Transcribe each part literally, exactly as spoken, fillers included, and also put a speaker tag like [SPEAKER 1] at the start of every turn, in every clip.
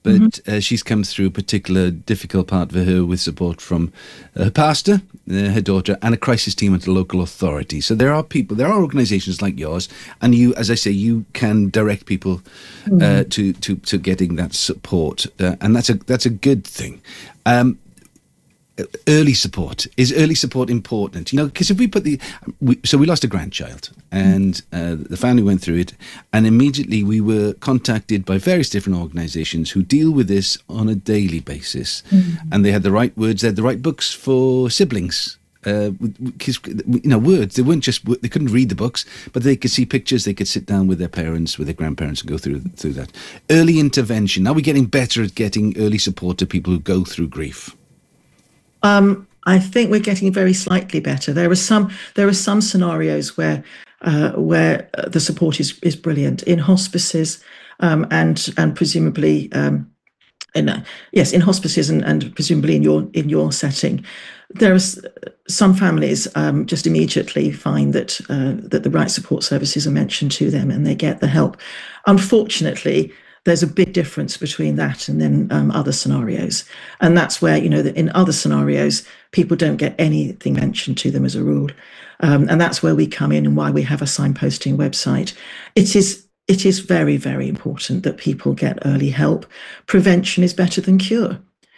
[SPEAKER 1] but mm-hmm. uh, she's come through a particular difficult part for her with support from her pastor, uh, her daughter, and a crisis team at the local authority. So there are people, there are organisations like yours, and you, as I say, you can direct people mm-hmm. uh, to, to to getting that support, uh, and that's a that's a good thing. Um, Early support. Is early support important? You know, because if we put the... We, so we lost a grandchild, and uh, the family went through it, and immediately we were contacted by various different organisations who deal with this on a daily basis. Mm-hmm. And they had the right words, they had the right books for siblings. Because, uh, you know, words, they weren't just... They couldn't read the books, but they could see pictures, they could sit down with their parents, with their grandparents, and go through through that. Early intervention. Are we getting better at getting early support to people who go through grief?
[SPEAKER 2] Um, I think we're getting very slightly better. There are some there are some scenarios where uh, where the support is is brilliant in hospices um, and and presumably um, in uh, yes in hospices and, and presumably in your in your setting. There are some families um, just immediately find that uh, that the right support services are mentioned to them and they get the help. Unfortunately, there's a big difference between that and then um, other scenarios. And that's where, you know, in other scenarios, people don't get anything mentioned to them as a rule. Um, and that's where we come in and why we have a signposting website. It is it is very, very important that people get early help. Prevention is better than cure.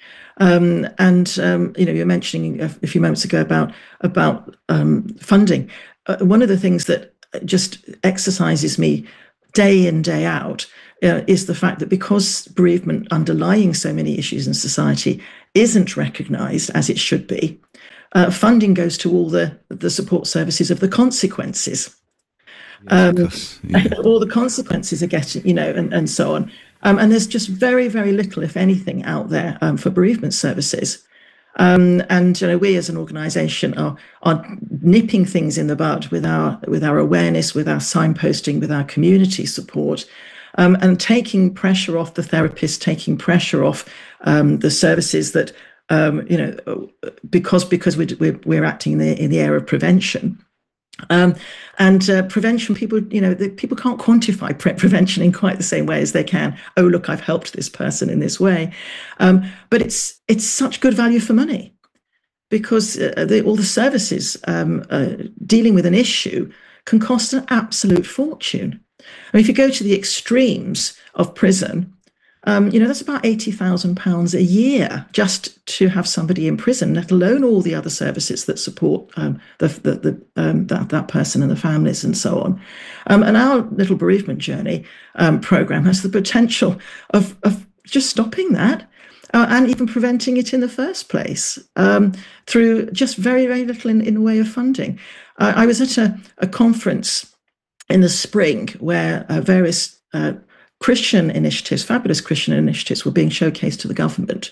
[SPEAKER 2] Um, and, um, you know, you were mentioning a, a few moments ago about, about um, funding. Uh, one of the things that just exercises me day in, day out, Uh, is the fact that because bereavement underlying so many issues in society isn't recognised as it should be, uh, funding goes to all the, the support services of the consequences.
[SPEAKER 1] Yeah,
[SPEAKER 2] um,
[SPEAKER 1] yeah.
[SPEAKER 2] All the consequences are getting, you know, and, and so on. Um, and there's just very, very little, if anything, out there um, for bereavement services. Um, and you know, we as an organisation are are nipping things in the bud with our with our awareness, with our signposting, with our community support. Um, and taking pressure off the therapists, taking pressure off um, the services that, um, you know, because because we're, we're, we're acting in the, in the area of prevention. Um, and uh, prevention, people, you know, the, people can't quantify pre- prevention in quite the same way as they can. Oh, look, I've helped this person in this way. Um, but it's it's such good value for money because uh, the, all the services um, uh, dealing with an issue can cost an absolute fortune. I mean, if you go to the extremes of prison, um, you know, that's about eighty thousand pounds a year just to have somebody in prison, let alone all the other services that support um, the, the, the, um, that, that person and the families and so on. Um, and our little bereavement journey um, program has the potential of, of just stopping that uh, and even preventing it in the first place um, through just very, very little in, in the way of funding. Uh, I was at a, a conference in the spring where uh, various uh, Christian initiatives, fabulous Christian initiatives, were being showcased to the government.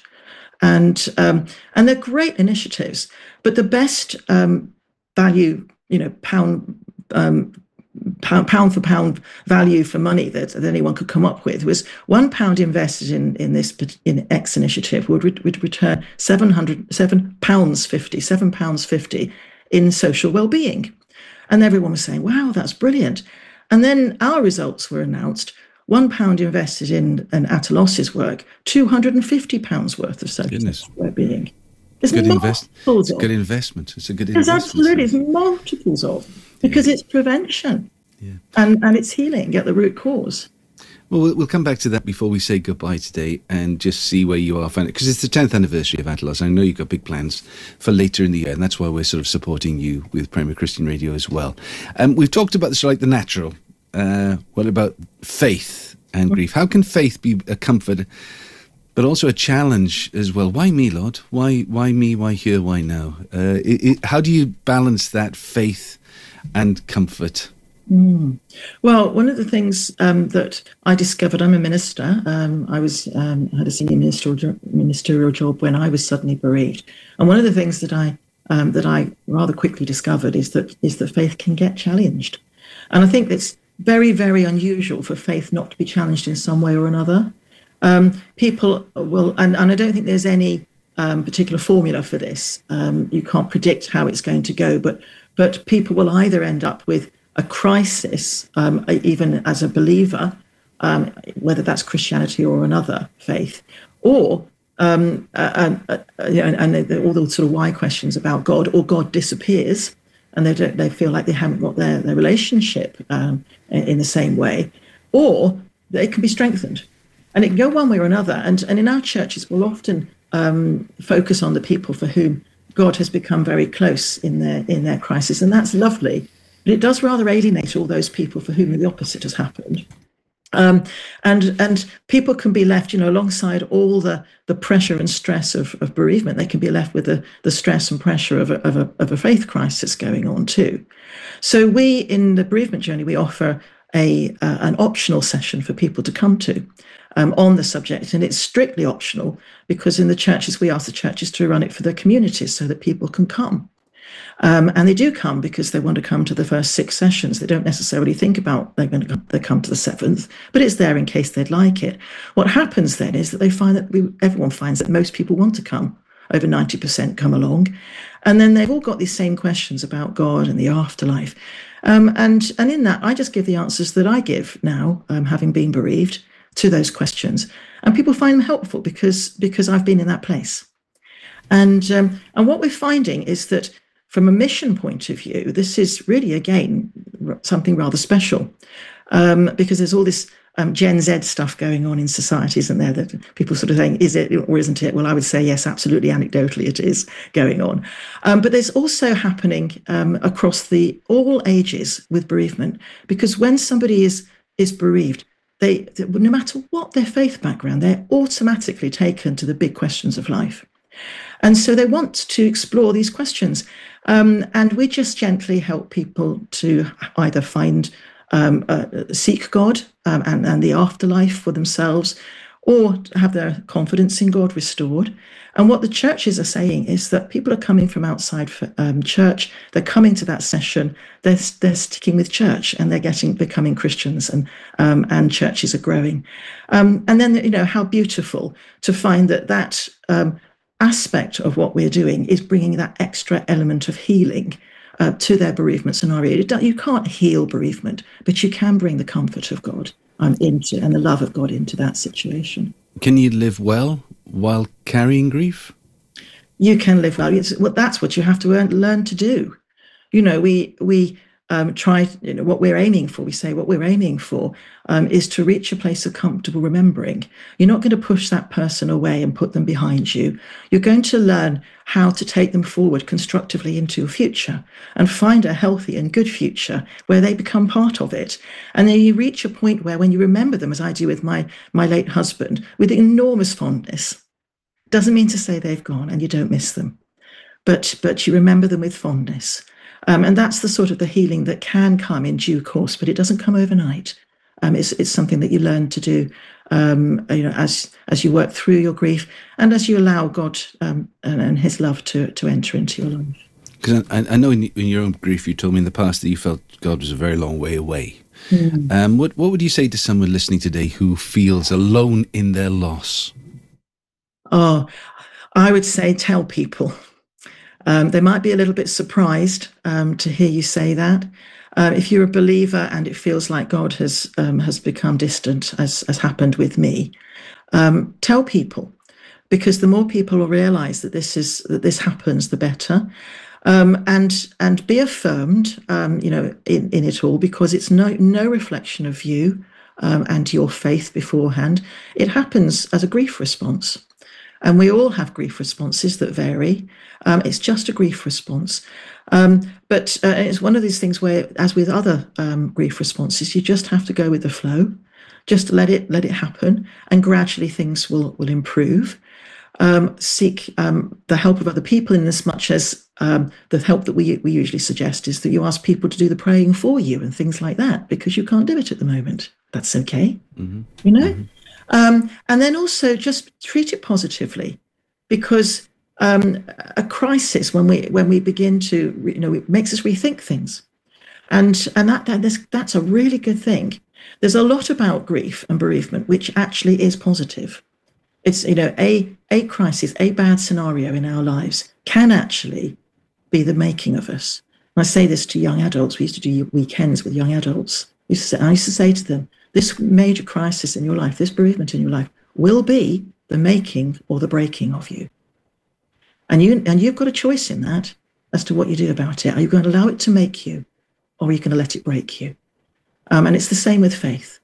[SPEAKER 2] And um, and they're great initiatives, but the best um, value, you know, pound, um, pound pound for pound value for money that, that anyone could come up with was one pound invested in in this in X initiative would, re- would return seven hundred seven pounds fifty, seven pounds fifty in social well-being. And everyone was saying, wow, that's brilliant. And then our results were announced. One pound invested in an Atalos's work, two hundred fifty pounds worth of social well-being. It's
[SPEAKER 1] good, invest- it's
[SPEAKER 2] of.
[SPEAKER 1] good investment. It's a good
[SPEAKER 2] it's
[SPEAKER 1] investment.
[SPEAKER 2] Absolutely. It's multiples of. Because yeah. it's prevention. Yeah. And, and it's healing at the root cause.
[SPEAKER 1] Well, we'll come back to that before we say goodbye today and just see where you are. Because it's the tenth anniversary of Atalos. I know you've got big plans for later in the year, and that's why we're sort of supporting you with Premier Christian Radio as well. Um, we've talked about this, like the natural. Uh, what about faith and grief? How can faith be a comfort, but also a challenge as well? Why me, Lord? Why why me? Why here? Why now? Uh, it, it, how do you balance that faith and comfort?
[SPEAKER 2] Mm. Well, one of the things um, that I discovered, I'm a minister. Um, I was um, had a senior ministerial ministerial job when I was suddenly bereaved, and one of the things that I um, that I rather quickly discovered is that is that faith can get challenged, and I think it's very, very unusual for faith not to be challenged in some way or another. Um, people will, and, and I don't think there's any um, particular formula for this. Um, you can't predict how it's going to go, but but people will either end up with a crisis, um, even as a believer, um, whether that's Christianity or another faith, or um, uh, uh, uh, and, and all those sort of why questions about God, or God disappears, and they don't, they feel like they haven't got their, their relationship um, in, in the same way, or it can be strengthened. And it can go one way or another. And, and in our churches, we'll often um, focus on the people for whom God has become very close in their in their crisis. And that's lovely. But it does rather alienate all those people for whom the opposite has happened. Um, and and people can be left, you know, alongside all the, the pressure and stress of, of bereavement, they can be left with the, the stress and pressure of a, of, a, of a faith crisis going on too. So we, in the bereavement journey, we offer a uh, an optional session for people to come to um, on the subject. And it's strictly optional because in the churches, we ask the churches to run it for their communities so that people can come. Um, and they do come because they want to come to the first six sessions. They don't necessarily think about they're going to come, they come to the seventh, but it's there in case they'd like it. What happens then is that they find that we, everyone finds that most people want to come. Over ninety percent come along. And then they've all got these same questions about God and the afterlife. Um, and, and in that, I just give the answers that I give now, um, having been bereaved, to those questions. And people find them helpful because, because I've been in that place. And, um, and what we're finding is that from a mission point of view, this is really, again, something rather special um, because there's all this um, Gen Z stuff going on in society, isn't there? That people sort of saying, is it or isn't it? Well, I would say, yes, absolutely, anecdotally, it is going on. Um, but there's also happening um, across the all ages with bereavement, because when somebody is is bereaved, they, no matter what their faith background, they're automatically taken to the big questions of life. And so they want to explore these questions. Um, and we just gently help people to either find, um, uh, seek God um, and, and the afterlife for themselves, or have their confidence in God restored. And what the churches are saying is that people are coming from outside for, um, church, they're coming to that session, they're, they're sticking with church and they're getting becoming Christians, and um, and churches are growing. Um, and then, you know, how beautiful to find that that um, aspect of what we're doing is bringing that extra element of healing uh, to their bereavement scenario. You can't heal bereavement, but you can bring the comfort of God um, into and the love of God into that situation.
[SPEAKER 1] Can you live well while carrying grief?
[SPEAKER 2] You can live well. It's, well, that's what you have to learn, learn to do. You know, we we um, try, you know, what we're aiming for, we say what we're aiming for um, is to reach a place of comfortable remembering. You're not going to push that person away and put them behind you. You're going to learn how to take them forward constructively into a future and find a healthy and good future where they become part of it. And then you reach a point where when you remember them, as I do with my, my late husband, with enormous fondness, doesn't mean to say they've gone and you don't miss them, but, but you remember them with fondness. Um, and that's the sort of the healing that can come in due course, but it doesn't come overnight. Um, it's, it's something that you learn to do, um, you know, as as you work through your grief and as you allow God um, and, and His love to to enter into your life.
[SPEAKER 1] Because I, I know in, in your own grief, you told me in the past that you felt God was a very long way away. Mm. Um, what what would you say to someone listening today who feels alone in their loss?
[SPEAKER 2] Oh, I would say tell people. Um, they might be a little bit surprised um, to hear you say that. Uh, if you're a believer and it feels like God has um, has become distant, as has happened with me, um, tell people, because the more people will realise that this is that this happens, the better. Um, and and be affirmed, um, you know, in, in it all, because it's no no reflection of you um, and your faith beforehand. It happens as a grief response. And we all have grief responses that vary. Um, it's just a grief response. Um, but uh, it's one of these things where, as with other um, grief responses, you just have to go with the flow, just let it let it happen, and gradually things will, will improve. Um, seek um, the help of other people, in as much as um, the help that we, we usually suggest is that you ask people to do the praying for you and things like that, because you can't do it at the moment. That's okay, mm-hmm. you know? Mm-hmm. Um, and then also just treat it positively, because um, a crisis, when we when we begin to, you know, it makes us rethink things, and and that, that that's, that's a really good thing. There's a lot about grief and bereavement which actually is positive. It's, you know, a a crisis, a bad scenario in our lives can actually be the making of us. And I say this to young adults. We used to do weekends with young adults. I used to say, I used to say to them, this major crisis in your life, this bereavement in your life, will be the making or the breaking of you. And you and you've got a choice in that as to what you do about it. Are you going to allow it to make you, or are you going to let it break you? Um, and it's the same with faith.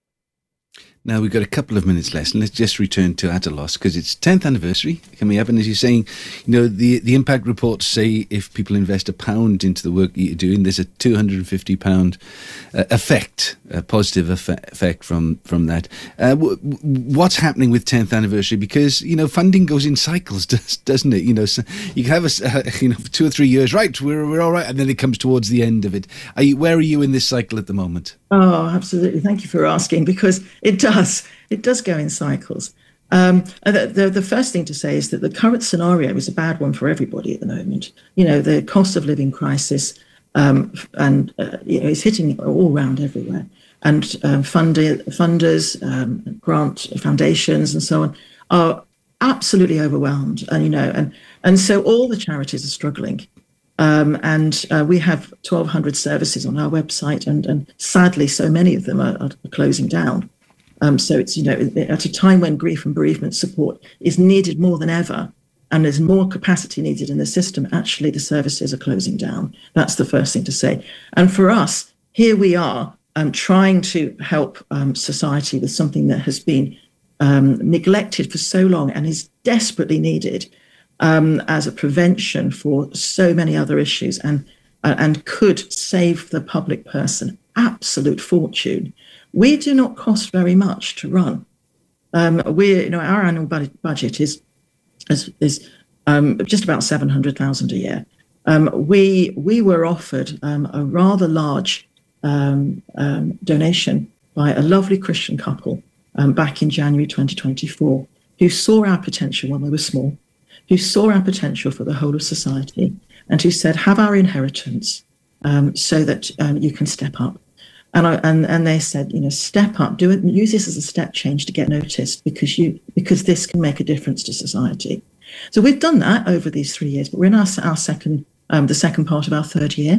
[SPEAKER 1] Now, we've got a couple of minutes left, and let's just return to Attalos, because it's tenth anniversary coming up, and as you're saying, you know, the, the impact reports say if people invest a pound into the work you're doing, there's a two hundred fifty pound uh, effect, a positive effect, effect from, from that. Uh, w- what's happening with tenth anniversary? Because, you know, funding goes in cycles, doesn't it? You know, so you can have, a, uh, you know, two or three years, right, we're, we're all right, and then it comes towards the end of it. Are you, where are you in this cycle at the moment?
[SPEAKER 2] Oh, absolutely. Thank you for asking, because it does. It does go in cycles. Um, the, the, the first thing to say is that the current scenario is a bad one for everybody at the moment. You know, the cost of living crisis um, and uh, you know, is hitting all around everywhere. And um, funder, funders, um, grant foundations and so on are absolutely overwhelmed. And, you know, and, and so all the charities are struggling. Um, and uh, we have twelve hundred services on our website, and, and sadly, so many of them are, are closing down. Um, so it's, you know, at a time when grief and bereavement support is needed more than ever, and there's more capacity needed in the system, actually the services are closing down. That's the first thing to say. And for us, here we are um, trying to help um, society with something that has been um, neglected for so long and is desperately needed. Um, as a prevention for so many other issues, and uh, and could save the public person absolute fortune. We do not cost very much to run. Um, we, you know, our annual budget, budget is is, is um, just about seven hundred thousand a year. Um, we we were offered um, a rather large um, um, donation by a lovely Christian couple um, back in January twenty twenty-four, who saw our potential when we were small, who saw our potential for the whole of society, and who said, have our inheritance um, so that um, you can step up. And, I, and and they said, you know, step up, do it, use this as a step change to get noticed, because you because this can make a difference to society. So we've done that over these three years, but we're in our, our second, um, the second part of our third year.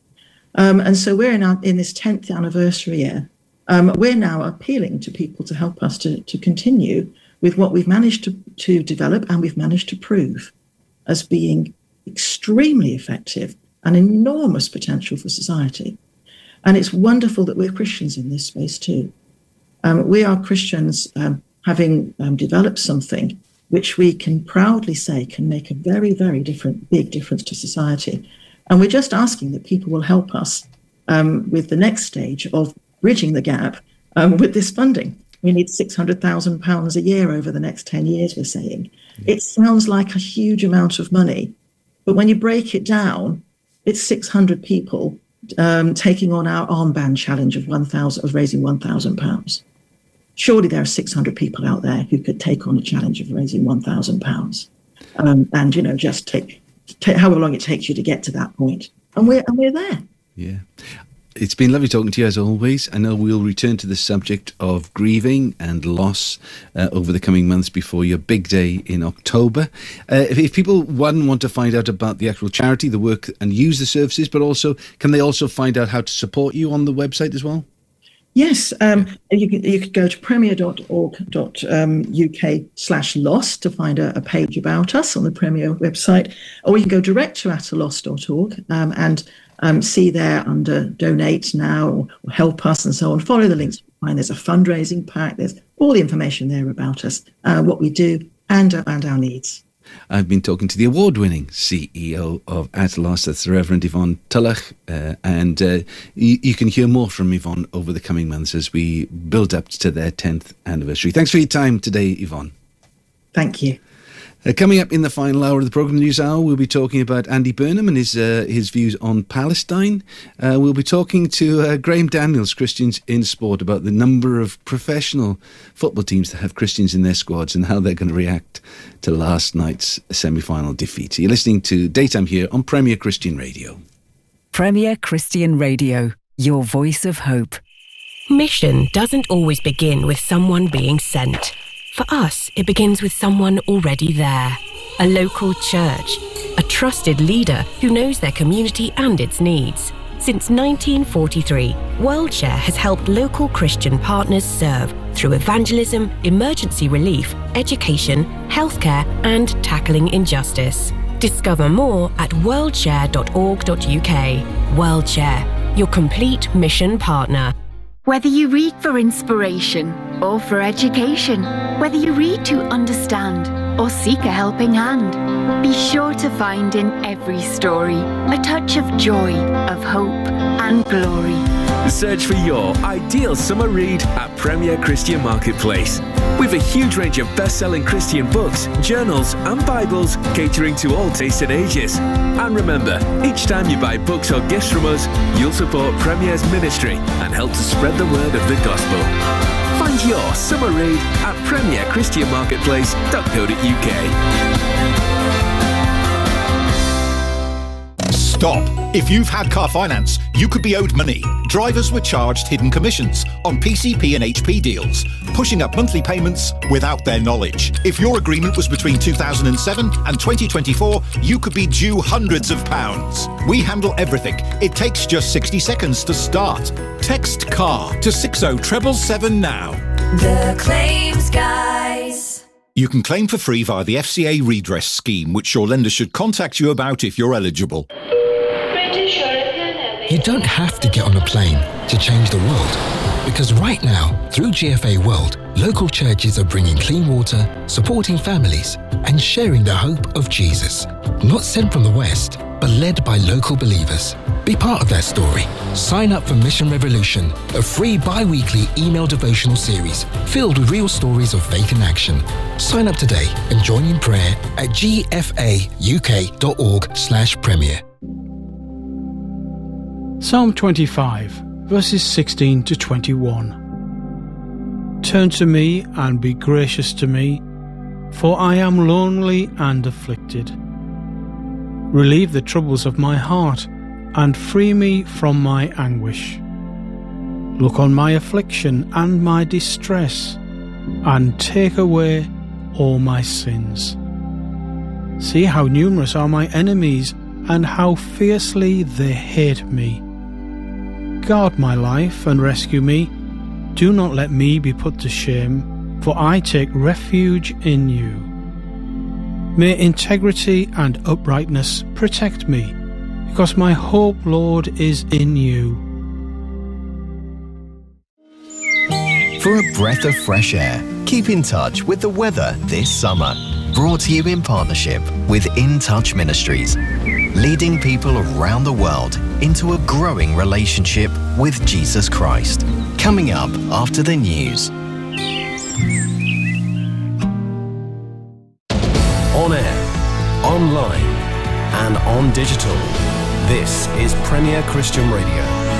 [SPEAKER 2] Um, and so we're in our, in this tenth anniversary year. Um, we're now appealing to people to help us to, to continue with what we've managed to, to develop and we've managed to prove as being extremely effective and enormous potential for society. And it's wonderful that we're Christians in this space too. Um, we are Christians um, having um, developed something which we can proudly say can make a very, very different, big difference to society. And we're just asking that people will help us um, with the next stage of bridging the gap um, with this funding. We need six hundred thousand pounds a year over the next ten years, we're saying. Yeah. It sounds like a huge amount of money, but when you break it down, it's six hundred people um, taking on our armband challenge of one thousand of raising one thousand pounds. Surely there are six hundred people out there who could take on a challenge of raising one thousand pounds, um, and you know, just take, take however long it takes you to get to that point, and we're and we're there.
[SPEAKER 1] Yeah. It's been lovely talking to you as always. I know we'll return to the subject of grieving and loss uh, over the coming months before your big day in October. Uh, if, if people, one, want to find out about the actual charity, the work and use the services, but also, can they also find out how to support you on the website as well?
[SPEAKER 2] Yes, um, you could you could go to premier dot org dot U K slash loss to find a, a page about us on the Premier website, or you can go direct to attalos dot org um, and um, see there under donate now or, or help us and so on. Follow the links. Find there's a fundraising pack. There's all the information there about us, uh, what we do, and uh, and our needs.
[SPEAKER 1] I've been talking to the award-winning C E O of Attalos, that's the Reverend Yvonne Tulloch, uh, and uh, you, you can hear more from Yvonne over the coming months as we build up to their tenth anniversary. Thanks for your time today, Yvonne.
[SPEAKER 2] Thank you.
[SPEAKER 1] Uh, coming up in the final hour of the programme, News Hour, we'll be talking about Andy Burnham and his uh, his views on Palestine. Uh, we'll be talking to uh, Graham Daniels, Christians in Sport, about the number of professional football teams that have Christians in their squads and how they're going to react to last night's semi-final defeat. You're listening to Daytime here on Premier Christian Radio.
[SPEAKER 3] Premier Christian Radio, your voice of hope.
[SPEAKER 4] Mission doesn't always begin with someone being sent. For us, it begins with someone already there. A local church, a trusted leader who knows their community and its needs. Since nineteen forty-three, WorldShare has helped local Christian partners serve through evangelism, emergency relief, education, healthcare, and tackling injustice. Discover more at worldshare dot org dot U K. WorldShare, your complete mission partner.
[SPEAKER 5] Whether you read for inspiration or for education, whether you read to understand or seek a helping hand, be sure to find in every story a touch of joy, of hope and glory.
[SPEAKER 6] Search for your ideal summer read at Premier Christian Marketplace. With a huge range of best-selling Christian books, journals and Bibles catering to all tastes and ages. And remember, each time you buy books or gifts from us, you'll support Premier's ministry and help to spread the word of the gospel. Find your summer read at premier christian marketplace dot co dot U K.
[SPEAKER 7] Stop. If you've had car finance, you could be owed money. Drivers were charged hidden commissions on P C P and H P deals, pushing up monthly payments without their knowledge. If your agreement was between two thousand seven and twenty twenty-four, you could be due hundreds of pounds. We handle everything. It takes just sixty seconds to start. Text CAR to six oh seven seven now.
[SPEAKER 8] The Claims Guys.
[SPEAKER 7] You can claim for free via the F C A redress scheme, which your lender should contact you about if you're eligible.
[SPEAKER 9] You don't have to get on a plane to change the world, because right now, through G F A World, local churches are bringing clean water, supporting families, and sharing the hope of Jesus. Not sent from the West, but led by local believers. Be part of that story. Sign up for Mission Revolution, a free bi-weekly email devotional series filled with real stories of faith in action. Sign up today and join in prayer at g f a u k dot org slash premier.
[SPEAKER 10] Psalm twenty-five, verses sixteen to twenty-one. Turn to me and be gracious to me, for I am lonely and afflicted. Relieve the troubles of my heart and free me from my anguish. Look on my affliction and my distress, and take away all my sins. See how numerous are my enemies, and how fiercely they hate me. Guard my life and rescue me. Do not let me be put to shame, for I take refuge in you. May integrity and uprightness protect me, because my hope, Lord, is in you.
[SPEAKER 11] For a breath of fresh air, keep in touch with the weather this summer. Brought to you in partnership with In Touch Ministries, leading people around the world into a growing relationship with Jesus Christ. Coming up after the news.
[SPEAKER 6] On air, online, and on digital. This is Premier Christian Radio.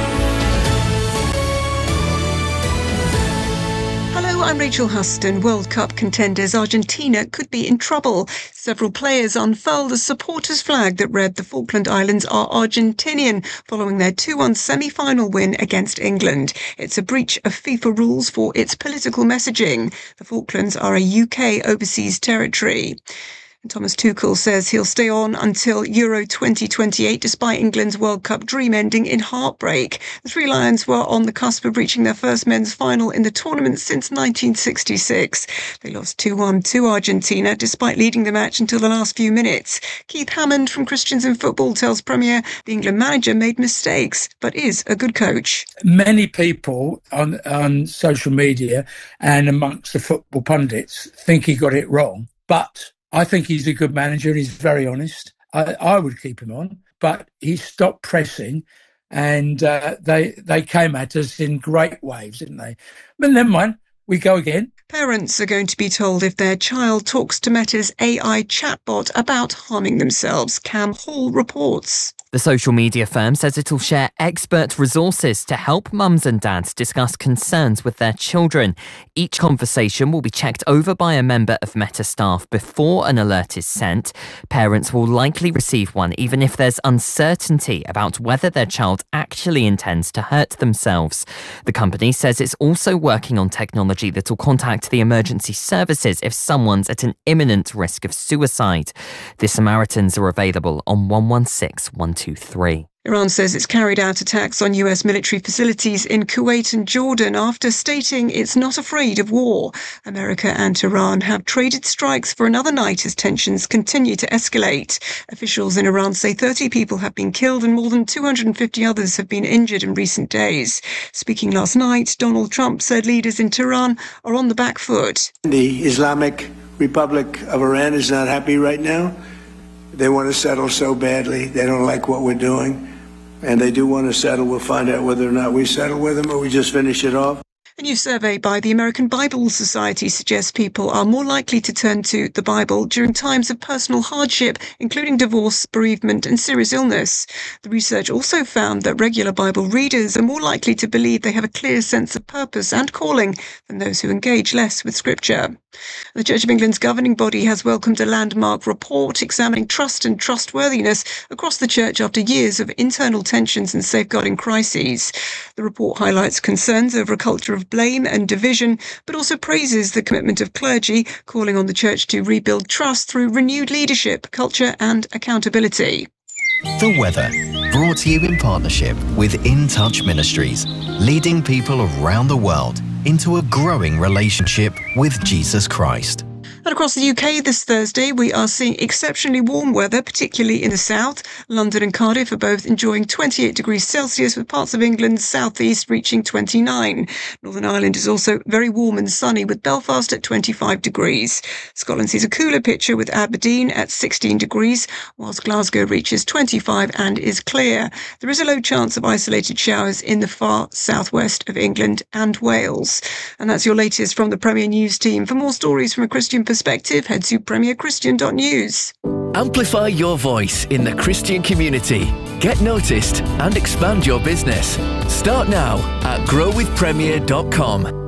[SPEAKER 12] Hello, I'm Rachel Huston. World Cup contenders Argentina could be in trouble. Several players unfurled the supporters' flag that read the Falkland Islands are Argentinian following their two one semi-final win against England. It's a breach of FIFA rules for its political messaging. The Falklands are a U K overseas territory. Thomas Tuchel says he'll stay on until Euro twenty twenty-eight despite England's World Cup dream ending in heartbreak. The Three Lions were on the cusp of reaching their first men's final in the tournament since nineteen sixty-six. They lost two one to Argentina despite leading the match until the last few minutes. Keith Hammond from Christians in Football tells Premier the England manager made mistakes but is a good coach.
[SPEAKER 13] Many people on, on social media and amongst the football pundits think he got it wrong, but I think he's a good manager. He's very honest. I, I would keep him on, but he stopped pressing, and uh, they they came at us in great waves, didn't they? But never mind, we go again.
[SPEAKER 12] Parents are going to be told if their child talks to Meta's A I chatbot about harming themselves. Cam Hall reports.
[SPEAKER 14] The social media firm says it'll share expert resources to help mums and dads discuss concerns with their children. Each conversation will be checked over by a member of Meta staff before an alert is sent. Parents will likely receive one even if there's uncertainty about whether their child actually intends to hurt themselves. The company says it's also working on technology that will contact the emergency services if someone's at an imminent risk of suicide. The Samaritans are available on one one six one two three.
[SPEAKER 12] Iran says it's carried out attacks on U S military facilities in Kuwait and Jordan after stating it's not afraid of war. America and Iran have traded strikes for another night as tensions continue to escalate. Officials in Iran say thirty people have been killed and more than two hundred fifty others have been injured in recent days. Speaking last night, Donald Trump said leaders in Tehran are on the back foot.
[SPEAKER 15] The Islamic Republic of Iran is not happy right now. They want to settle so badly. They don't like what we're doing. And they do want to settle. We'll find out whether or not we settle with them or we just finish it off.
[SPEAKER 12] A new survey by the American Bible Society suggests people are more likely to turn to the Bible during times of personal hardship, including divorce, bereavement, and serious illness. The research also found that regular Bible readers are more likely to believe they have a clear sense of purpose and calling than those who engage less with Scripture. The Church of England's governing body has welcomed a landmark report examining trust and trustworthiness across the Church after years of internal tensions and safeguarding crises. The report highlights concerns over a culture of blame and division, but also praises the commitment of clergy, calling on the Church to rebuild trust through renewed leadership, culture and accountability.
[SPEAKER 11] The weather, brought to you in partnership with In Touch Ministries, leading people around the world into a growing relationship with Jesus Christ.
[SPEAKER 12] And across the U K this Thursday, we are seeing exceptionally warm weather, particularly in the south. London and Cardiff are both enjoying twenty-eight degrees Celsius, with parts of England's southeast reaching twenty-nine. Northern Ireland is also very warm and sunny, with Belfast at twenty-five degrees. Scotland sees a cooler picture with Aberdeen at sixteen degrees, whilst Glasgow reaches twenty-five and is clear. There is a low chance of isolated showers in the far southwest of England and Wales. And that's your latest from the Premier News team. For more stories from a Christian perspective, perspective, head to premier christian dot news.
[SPEAKER 6] Amplify your voice in the Christian community. Get noticed and expand your business. Start now at grow with premier dot com.